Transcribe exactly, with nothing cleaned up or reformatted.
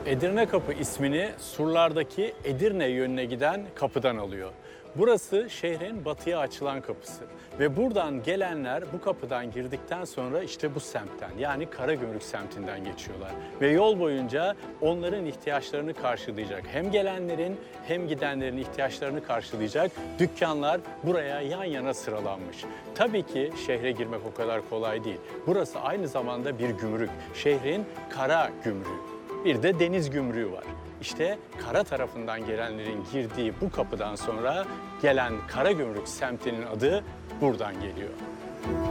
Edirne Kapı ismini surlardaki Edirne yönüne giden kapıdan alıyor. Burası şehrin batıya açılan kapısı ve buradan gelenler bu kapıdan girdikten sonra işte bu semtten, yani Karagümrük semtinden geçiyorlar. Ve yol boyunca onların ihtiyaçlarını karşılayacak, hem gelenlerin hem gidenlerin ihtiyaçlarını karşılayacak dükkanlar buraya yan yana sıralanmış. Tabii ki şehre girmek o kadar kolay değil. Burası aynı zamanda bir gümrük, şehrin kara gümrüğü. Bir de deniz gümrüğü var. İşte kara tarafından gelenlerin girdiği bu kapıdan sonra gelen Karagümrük semtinin adı buradan geliyor.